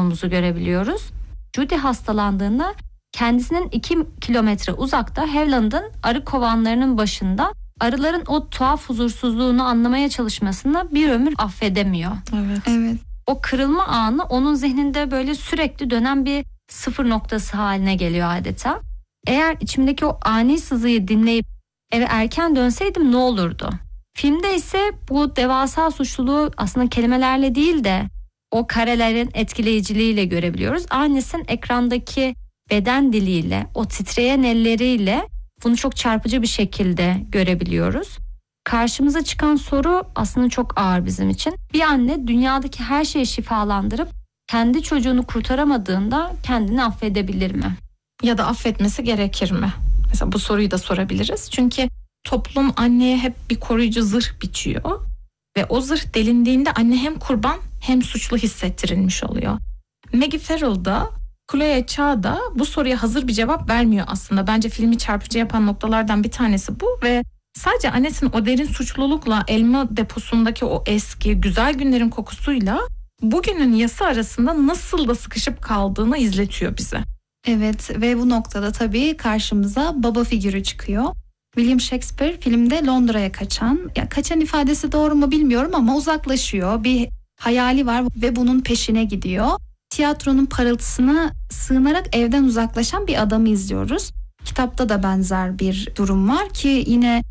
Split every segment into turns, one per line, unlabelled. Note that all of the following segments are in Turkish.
olduğumuzu görebiliyoruz. Judy hastalandığında kendisinin 2 kilometre uzakta Haviland'ın arı kovanlarının başında arıların o tuhaf huzursuzluğunu anlamaya çalışmasını bir ömür affedemiyor.
Evet.
O kırılma anı onun zihninde böyle sürekli dönen bir sıfır noktası haline geliyor adeta. Eğer içimdeki o ani sızıyı dinleyip eve erken dönseydim ne olurdu? Filmde ise bu devasa suçluluğu aslında kelimelerle değil de o karelerin etkileyiciliğiyle görebiliyoruz. Annesinin ekrandaki beden diliyle, o titreyen elleriyle bunu çok çarpıcı bir şekilde görebiliyoruz. Karşımıza çıkan soru aslında çok ağır bizim için. Bir anne dünyadaki her şeyi şifalandırıp kendi çocuğunu kurtaramadığında kendini affedebilir mi?
Ya da affetmesi gerekir mi? Mesela bu soruyu da sorabiliriz. Çünkü toplum anneye hep bir koruyucu zırh biçiyor. Ve o zırh delindiğinde anne hem kurban hem suçlu hissettirilmiş oluyor. Maggie Farrell da Chloe Zhao da bu soruya hazır bir cevap vermiyor aslında. Bence filmi çarpıcı yapan noktalardan bir tanesi bu ve sadece annesinin o derin suçlulukla elma deposundaki o eski güzel günlerin kokusuyla bugünün yası arasında nasıl da sıkışıp kaldığını izletiyor bize.
Evet ve bu noktada tabii karşımıza baba figürü çıkıyor. William Shakespeare filmde Londra'ya kaçan, ya kaçan ifadesi doğru mu bilmiyorum ama uzaklaşıyor. Bir hayali var ve bunun peşine gidiyor. Tiyatronun parıltısına sığınarak evden uzaklaşan bir adamı izliyoruz. Kitapta da benzer bir durum var ki yine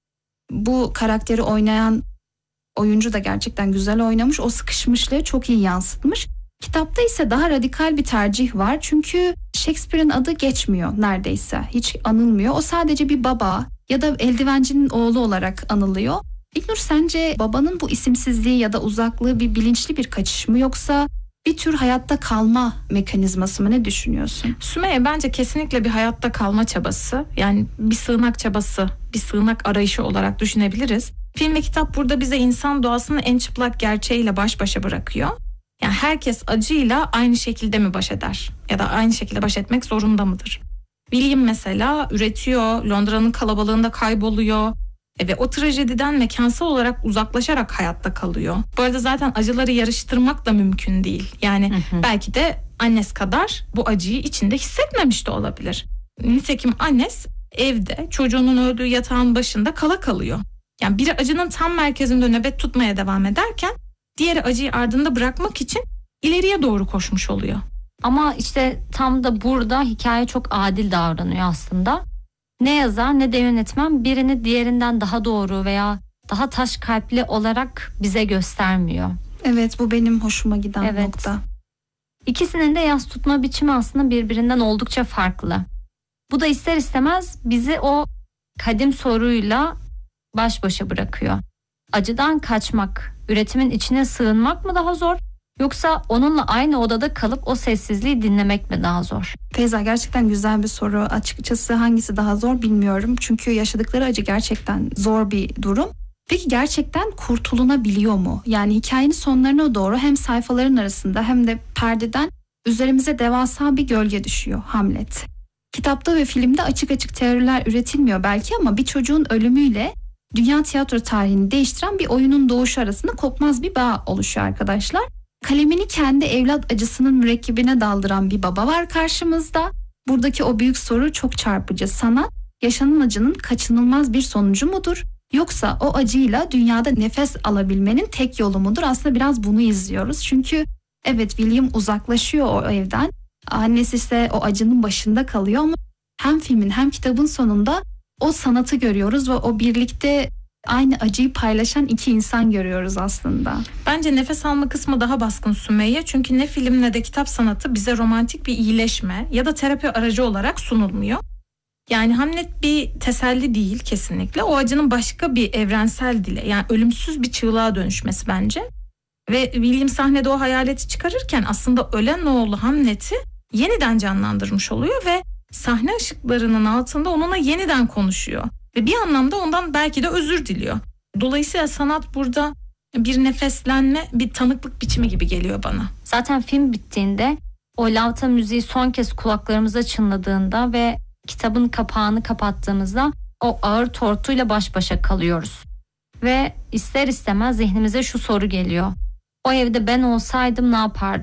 bu karakteri oynayan oyuncu da gerçekten güzel oynamış. O sıkışmışlığı çok iyi yansıtmış. Kitapta ise daha radikal bir tercih var. Çünkü Shakespeare'in adı geçmiyor neredeyse. Hiç anılmıyor. O sadece bir baba ya da eldivencinin oğlu olarak anılıyor. İlknur, sence babanın bu isimsizliği ya da uzaklığı bir bilinçli bir kaçış mı yoksa bir tür hayatta kalma mekanizması mı, ne düşünüyorsun?
Sümeyye, bence kesinlikle bir hayatta kalma çabası. Yani bir sığınak çabası, bir sığınak arayışı olarak düşünebiliriz. Film ve kitap burada bize insan doğasının en çıplak gerçeğiyle baş başa bırakıyor. Yani herkes acıyla aynı şekilde mi baş eder? Ya da aynı şekilde baş etmek zorunda mıdır? William mesela üretiyor, Londra'nın kalabalığında kayboluyor ve o trajediden mekansal olarak uzaklaşarak hayatta kalıyor. Bu arada zaten acıları yarıştırmak da mümkün değil. Yani belki de Agnes kadar bu acıyı içinde hissetmemiş de olabilir. Nitekim Agnes evde çocuğunun öldüğü yatağın başında kala kalıyor. Yani biri acının tam merkezinde nöbet tutmaya devam ederken diğeri acıyı ardında bırakmak için ileriye doğru koşmuş oluyor.
Ama işte tam da burada hikaye çok adil davranıyor aslında. Ne yazar ne de yönetmen birini diğerinden daha doğru veya daha taş kalpli olarak bize göstermiyor.
Evet, bu benim hoşuma giden nokta.
İkisinin de yas tutma biçimi aslında birbirinden oldukça farklı. Bu da ister istemez bizi o kadim soruyla baş başa bırakıyor. Acıdan kaçmak, üretimin içine sığınmak mı daha zor? Yoksa onunla aynı odada kalıp o sessizliği dinlemek mi daha zor?
Feyza, gerçekten güzel bir soru. Açıkçası hangisi daha zor bilmiyorum. Çünkü yaşadıkları acı gerçekten zor bir durum. Peki gerçekten kurtulunabiliyor mu? Yani hikayenin sonlarına doğru hem sayfaların arasında hem de perdeden üzerimize devasa bir gölge düşüyor: Hamlet. Kitapta ve filmde açık açık teoriler üretilmiyor belki ama bir çocuğun ölümüyle dünya tiyatro tarihini değiştiren bir oyunun doğuşu arasında kopmaz bir bağ oluşuyor arkadaşlar. Kalemini kendi evlat acısının mürekkebine daldıran bir baba var karşımızda. Buradaki o büyük soru çok çarpıcı. Sanat, yaşanan acının kaçınılmaz bir sonucu mudur? Yoksa o acıyla dünyada nefes alabilmenin tek yolu mudur? Aslında biraz bunu izliyoruz. Çünkü evet, William uzaklaşıyor o evden. Annesi ise o acının başında kalıyor ama hem filmin hem kitabın sonunda o sanatı görüyoruz ve o birlikte aynı acıyı paylaşan iki insan görüyoruz aslında.
Bence nefes alma kısmı daha baskın Sümeyye. Çünkü ne film ne de kitap sanatı bize romantik bir iyileşme ya da terapi aracı olarak sunulmuyor. Yani Hamlet bir teselli değil kesinlikle. O acının başka bir evrensel dile, yani ölümsüz bir çığlığa dönüşmesi bence. Ve William sahnede o hayaleti çıkarırken aslında ölen oğlu Hamlet'i yeniden canlandırmış oluyor ve sahne ışıklarının altında onunla yeniden konuşuyor. Ve bir anlamda ondan belki de özür diliyor. Dolayısıyla sanat burada bir nefeslenme, bir tanıklık biçimi gibi geliyor bana.
Zaten film bittiğinde o lavta müziği son kez kulaklarımıza çınladığında ve kitabın kapağını kapattığımızda o ağır tortuyla baş başa kalıyoruz. Ve ister istemez zihnimize şu soru geliyor: o evde ben olsaydım ne yapardım?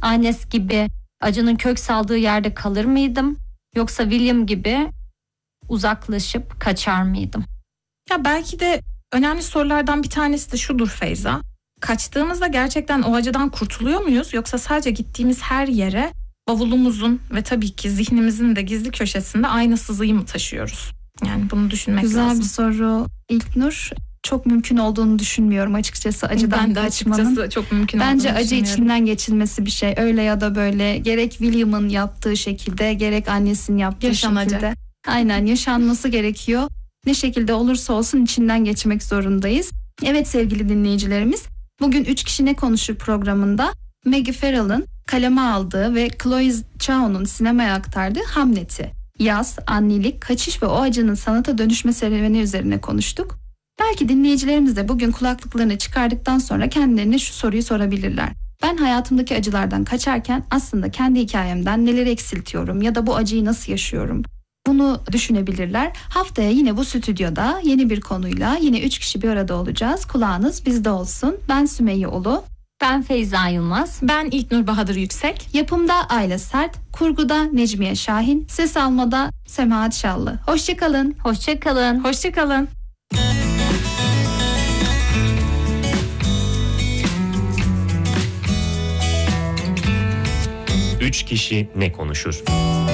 Agnes gibi acının kök saldığı yerde kalır mıydım? Yoksa William gibi uzaklaşıp kaçar mıydım?
Ya belki de önemli sorulardan bir tanesi de şudur Feyza. Kaçtığımızda gerçekten o acıdan kurtuluyor muyuz? Yoksa sadece gittiğimiz her yere bavulumuzun ve tabii ki zihnimizin de gizli köşesinde aynı sızıyı mı taşıyoruz? Yani bunu düşünmek
Güzel
lazım.
bir soru İlknur. Çok mümkün olduğunu düşünmüyorum açıkçası acıdan
Ben de
kaçmanın.
açıkçası çok mümkün
Bence
olduğunu
acı
düşünüyorum.
içinden geçilmesi bir şey. Öyle ya da böyle gerek William'ın yaptığı şekilde gerek annesinin yaptığı
Yaşanacak.
şekilde. Aynen yaşanması gerekiyor. Ne şekilde olursa olsun içinden geçmek zorundayız. Evet sevgili dinleyicilerimiz, bugün 3 Kişi Ne Konuşur programında Maggie Farrell'ın kaleme aldığı ve Chloe Zhao'nun sinemaya aktardığı Hamlet'i, yaz, annelik, kaçış ve o acının sanata dönüşme serüveni üzerine konuştuk. Belki dinleyicilerimiz de bugün kulaklıklarını çıkardıktan sonra kendilerine şu soruyu sorabilirler. Ben hayatımdaki acılardan kaçarken aslında kendi hikayemden neleri eksiltiyorum ya da bu acıyı nasıl yaşıyorum? Bunu düşünebilirler. Haftaya yine bu stüdyoda yeni bir konuyla yine 3 kişi bir arada olacağız. Kulağınız bizde olsun. Ben Sümeyye Ulu.
Ben Feyza Yılmaz.
Ben İlknur Bahadır Yüksek.
Yapımda Ayla Sert, kurguda Necmiye Şahin, ses almada Semahat Şallı. Hoşçakalın.
Hoşçakalın.
Hoşçakalın.
3 Kişi Ne Konuşur?